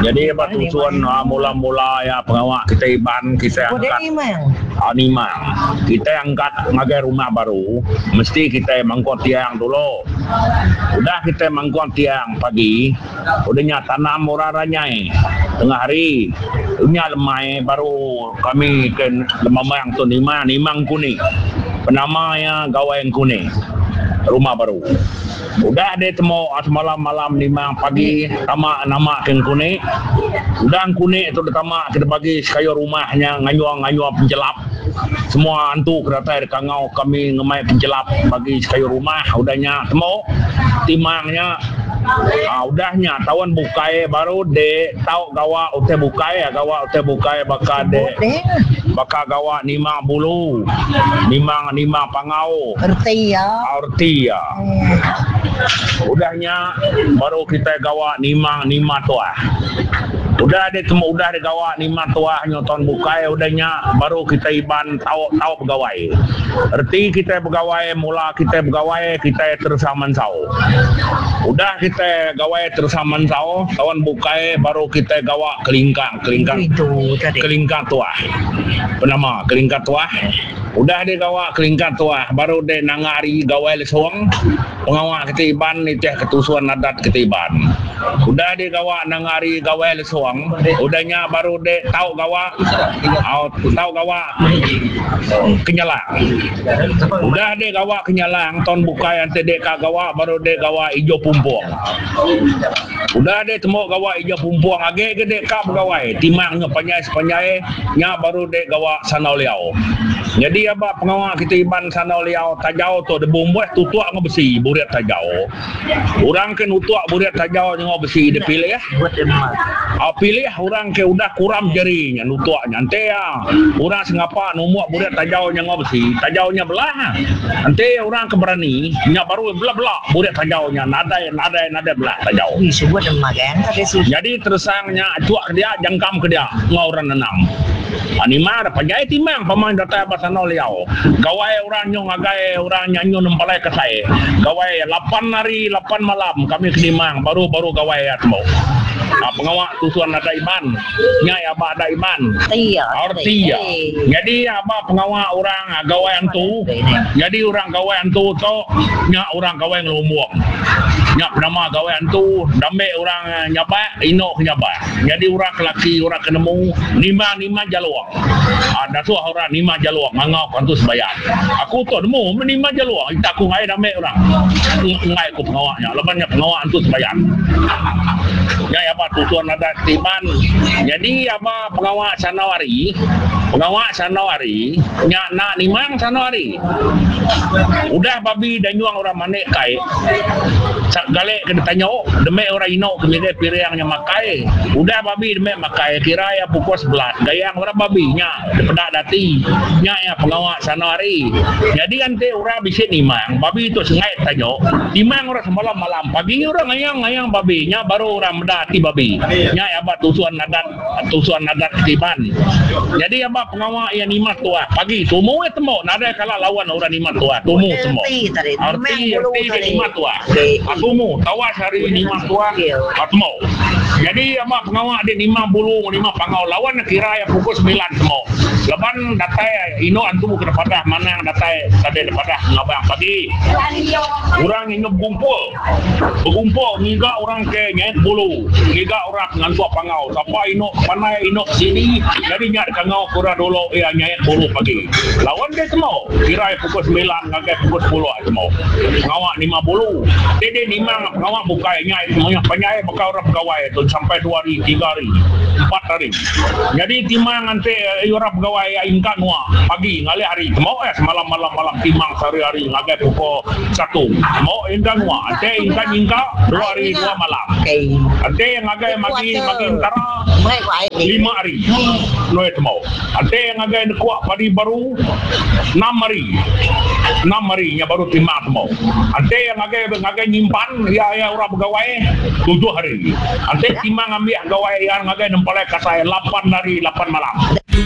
Jadi batusuan mula-mula ya pengawak kita iban kita angkat nimang. Kita angkat ngagai rumah baru, mesti kita mangkot tiang dulu. Udah kita mangkot tiang pagi, udahnya tanam uraranya tengah hari. Unya lemai baru kami ke lemamang tu nimang kuning. Penamanya gawai kuning. Rumah baru. Udah dia temu malam-malam 5 pagi tamak nama ken kuning. Udah kuning itu tamak kita bagi sekaya rumahnya nganyuang penjelap. Semua antu kereta kangau kami ngemai penjelap bagi sekaya rumah. Udahnya temu timangnya udahnya tahun bukai baru de tau gawa ute bukai baka de baka gawa 5 bulu 5 pangau arti ya udahnya baru kita gawa 5 tua udah ada temu udah gawa 5 tua nyoton bukai udahnya baru kita iban tahu pegawai arti kita pegawai mula kita pegawai kita tersaman sau udah kita gawai tersaman sau tahun bukai baru kita gawa kelingkang tua penama kelingkang tua udah dia gawa kelingkang tua baru dia nangari gawai lesong pengawak kita iban itu ketusuan adat kita iban udah dia gawa nangari gawai lesong udahnya baru dia tahu gawa kenyalang udah dia gawa kenyalang tahun bukai ante dia gawa baru dia gawa ijo pumpuang udah dia temu gawa ijo pumpuang age gede ka pegawai timangnya penyai nya baru dia gawa sanau liau jadi apa pengawak kita iban sanau liau tajau tu de bumbuh tutuak ngobesi buret tajau orang kan utuak buret tajau ngobesi de pilih ya pilih orang ke udah kuram jarinya nutuaknya ante ya orang sengapa nomok buret tajau ngobesi tajaunya belah ante orang keberani nya baru belah buret tajaunya nada belah tajau jadi tersangnya cuak ke dia jangkam ke dia ngauran nenam animar pajai timang pemain data basano liau gawai orang nyong agai orang nyanyo nempalai ke saya gawai 8 hari 8 malam kami kenimang baru gawai atmo pengawak tusuan ada iman nyai apa ada iman arti ya jadi apa pengawak orang gawai antu jadi orang gawai antu to nya orang gawai ngelumuang nya nama gawai antu dambe orang nyaba ino nyaba jadi orang laki orang kenemu 5 jaluang ada tu orang 5 jaluang ngau kantu sebayar aku tu nemu 5 jaluang tak aku ngai dambe orang ngai aku pengawaknya lebannya pengawak antu sebayar nya apa tutuan ada tiban jadi apa pengawak sanawari nya nak nimang sanawari udah babi dan nyuang orang manek kai galek kena tanya demek orang ino kemide piriangnya makai udah babi demek makai kira ya pukul 11 gayang orang babi nya pedak dati nya ya pengawak sanawari jadi ante orang bisik nimang babi itu sengai tanya nimang orang semalam malam pagi orang ngayang babi nya baru orang mendati babi nya ya apa tusuan adat ketiban jadi apa pengawak yang 5 tua pagi tumu temu nada kala lawan orang 5 tua tumu semua arti 5 tua atumu tawas hari 5 tua atmo jadi apa pengawak dia 5 bulu 5 pangau lawan kira ya pukul 9 semua leban datai ino antu ke depan mana datai tadi depan ngabang pagi orang yang berkumpul ngiga orang ke nyet bulu ngiga orang ngantuk pangau apa ino panai ino sini jadi nyat kangau kura dulu ya nyet bulu pagi lawan dia semua kira pukul 9 ngagai pukul 10 semua ngawak 5 bulu dia 5 ngawak bukai nyai semuanya penyai bakal orang pegawai tu sampai 2 hari 3 hari 4 hari jadi timang nanti orang pegawai ingkat nuah pagi ngalih hari mau semalam malam timang sehari-hari ngagai pukul 1 mau ingkat nuah ante ingkat 2 hari 2 malam ante ngagai magi antara 5 hari noe mau ante ngagai kuat padi baru 6 hari nya baru timang mau ante ngagai nyimpan ya orang pegawai 7 hari ante timang ambil pegawai yang ngagai nempalai kasai 8 hari 8 malam